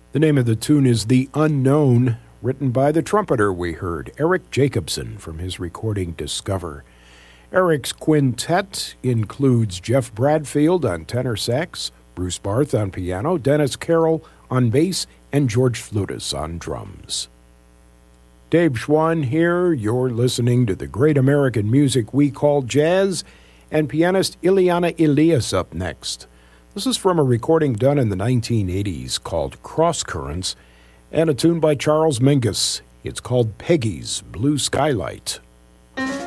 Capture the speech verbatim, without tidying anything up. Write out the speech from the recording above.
The name of the tune is The Unknown, written by the trumpeter we heard, Eric Jacobson, from his recording Discover. Eric's quintet includes Jeff Bradfield on tenor sax, Bruce Barth on piano, Dennis Carroll on bass, and George Flutis on drums. Dave Schwann here. You're listening to the great American music we call jazz, and pianist Ileana Elias up next. This is from a recording done in the nineteen eighties called Cross Currents, and a tune by Charles Mingus. It's called Peggy's Blue Skylight.